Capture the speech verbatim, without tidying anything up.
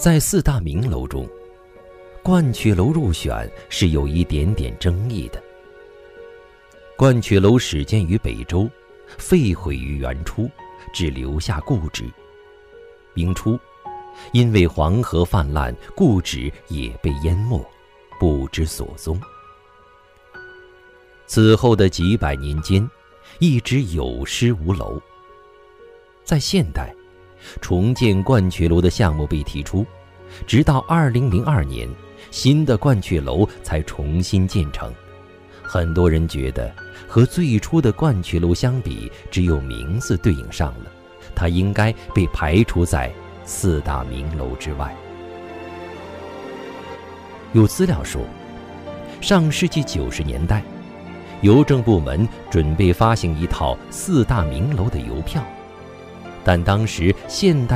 在四大名楼中，鹳雀楼入选是有一点点争议的。鹳雀楼始建于北周，废毁于元初，只留下故址。明初，因为黄河泛滥，故址也被淹没，不知所踪。此后的几百年间，一直有诗无楼。在现代，重建鹳雀楼的项目被提出，直到二零零二年，新的鹳雀楼才重新建成。很多人觉得，和最初的鹳雀楼相比，只有名字对应上了，它应该被排除在四大名楼之外。有资料说，上世纪九十年代，邮政部门准备发行一套四大名楼的邮票，但当时现代